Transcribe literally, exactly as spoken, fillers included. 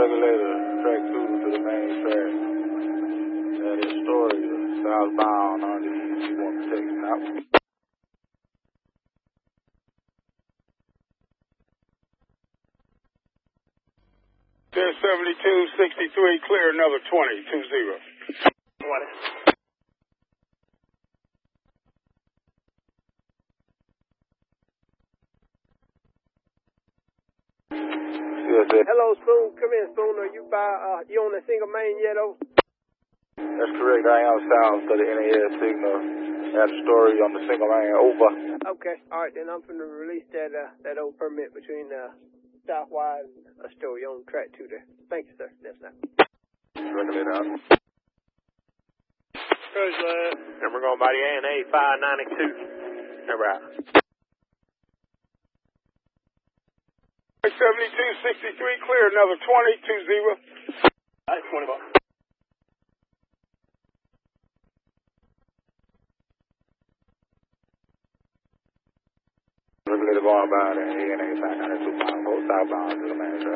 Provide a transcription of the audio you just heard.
regulator, track two to the main track. That is Astoria, southbound on the E C one protection out. ten seventy-two sixty-three, clear another twenty, two zero. twenty. Yes, sir. Hello, Spoon. Come in, Spoon. Are you by, uh, you on the single main yet, oh? That's correct. I am south of the N A S signal at Astoria on the single line. Over. Okay. All right, then I'm going to release that, uh, that old permit between, uh, Southwise and Astoria on track two there. Thank you, sir. That's not. Regulator out. Cruise lab. And we're going by the A N A five ninety-two. All right. seventy-two sixty-three, clear another twenty, two zero. All right, twenty bucks. Regulator going by the A N A five ninety-two, southbound to the main track.